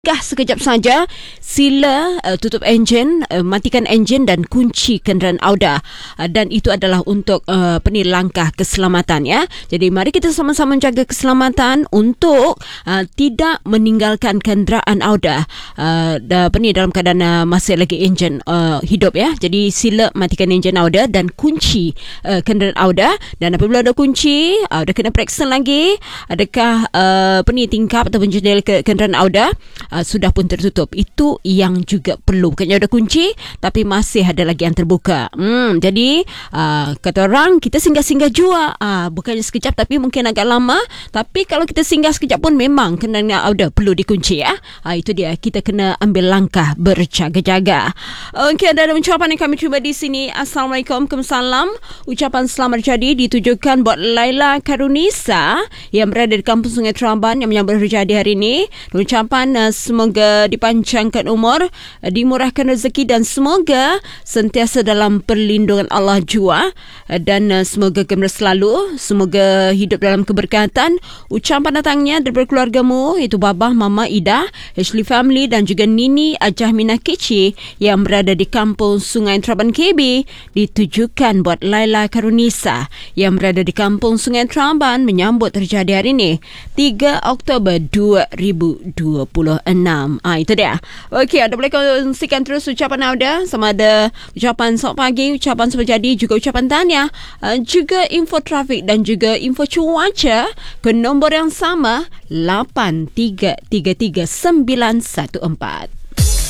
Sekejap saja, sila tutup enjin, matikan enjin dan kunci kenderaan Auda, dan itu adalah untuk langkah keselamatan ya. Jadi mari kita sama-sama jaga keselamatan untuk tidak meninggalkan kenderaan Auda dalam keadaan masih lagi enjin hidup ya. Jadi sila matikan enjin Auda dan kunci kenderaan Auda, dan apabila ada kunci, Auda kena periksa lagi adakah tingkap ataupun jendela kenderaan Auda sudah pun tertutup. Itu yang juga perlu. Bukannya ada kunci tapi masih ada lagi yang terbuka. Jadi kata orang, kita singgah-singgah jua, bukannya sekejap tapi mungkin agak lama. Tapi kalau kita singgah sekejap pun memang kena perlu dikunci ya. Itu dia, kita kena ambil langkah berjaga-jaga. Okey, ada ucapan yang kami terima di sini. Assalamualaikum, Waalaikumsalam. Ucapan selamat jadi ditujukan buat Laila Karunisa yang berada di Kampung Sungai Traban yang menyambut hari jadi hari ini. Ucapan semoga dipanjangkan umur, dimurahkan rezeki dan semoga sentiasa dalam perlindungan Allah jua, dan semoga gembira selalu, semoga hidup dalam keberkatan. Ucapan datangnya daripada keluargamu, iaitu Babah, Mama, Ida, Ashley family dan juga Nini Ajah Minah Kici yang berada di Kampung Sungai Traban KB, ditujukan buat Laila Karunisa yang berada di Kampung Sungai Traban menyambut terjadi hari ini 3 Oktober 2026. Itu dia. Okey, anda boleh kongsikan terus ucapan anda, sama ada ucapan selamat pagi, ucapan selamat jadi, juga ucapan tahniah, juga info trafik dan juga info cuaca ke nombor yang sama 8333 914.